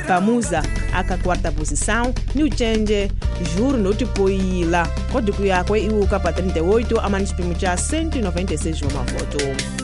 Bamuza aka quarta posição, New Change juro no tipo ila, código yakwe iuka para 38 a manis primitia 196 voto.